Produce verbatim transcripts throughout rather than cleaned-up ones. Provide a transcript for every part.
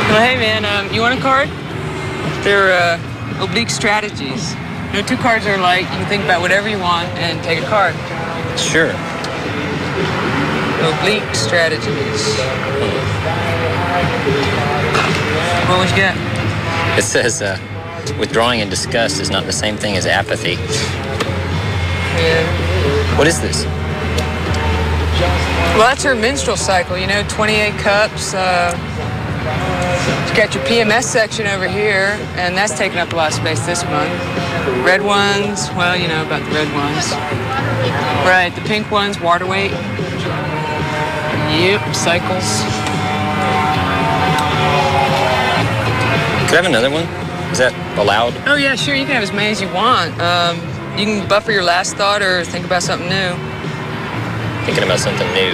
Well, hey, man, um, you want a card? They're uh, oblique strategies. You know, two cards are like, you can think about whatever you want and take a card. Sure. Oblique strategies. What would you get? It says uh, withdrawing in disgust is not the same thing as apathy. Yeah. What is this? Well, that's her menstrual cycle, you know, twenty-eight cups. Uh, you got your P M S section over here, and that's taking up a lot of space this month. Red ones, well, you know about the red ones. Right, the pink ones, water weight. Yep, cycles. Could I have another one? Is that allowed? Oh, yeah, sure, you can have as many as you want. Um, you can buffer your last thought or think about something new. Thinking about something new.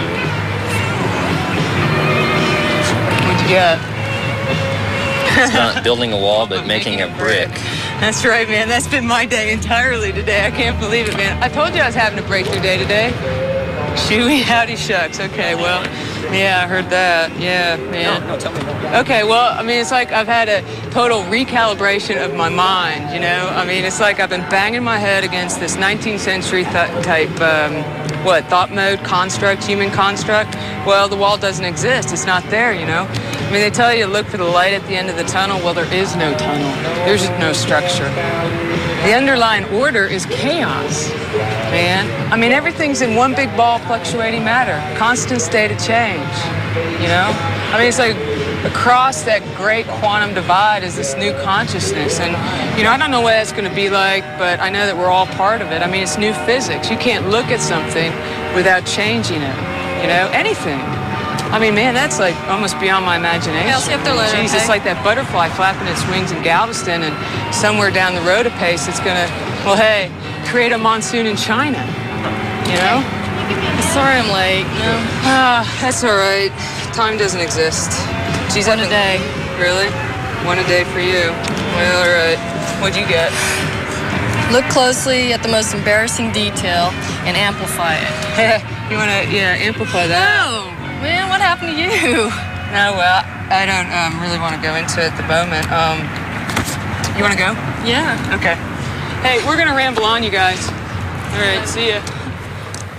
What'd you get? It's not building a wall, but making, making a brick. brick. That's right, man. That's been my day entirely today. I can't believe it, man. I told you I was having a breakthrough day today. Shooey, howdy shucks. Okay, well, yeah, I heard that. Yeah, man. No, no, tell me more. Okay, well, I mean, it's like I've had a total recalibration of my mind, you know? I mean, it's like I've been banging my head against this nineteenth century th- type, um, what, thought mode construct, human construct. Well, the wall doesn't exist. It's not there, you know? I mean, they tell you to look for the light at the end of the tunnel. Well, there is no tunnel. There's just no structure. The underlying order is chaos, man. I mean, everything's in one big ball of fluctuating matter, constant state of change, you know? I mean, it's like across that great quantum divide is this new consciousness. And, you know, I don't know what that's going to be like, but I know that we're all part of it. I mean, it's new physics. You can't look at something without changing it, you know? Anything. I mean, man, that's like almost beyond my imagination. Hey, I'll see if they're loaded, Jeez, okay? It's like that butterfly flapping its wings in Galveston, and somewhere down the road a pace it's gonna, well, hey, create a monsoon in China. You know? Sorry I'm late. No. Ah, that's all right. Time doesn't exist. Geez, One I've a been- day. Really? One a day for you. Well, all right. What'd you get? Look closely at the most embarrassing detail and amplify it. You wanna, yeah, amplify that? Oh, man, what happened to you? No, well, I don't um, really want to go into it at the moment. Um, you want to go? Yeah. Okay. Hey, we're going to ramble on, you guys. All right, see ya.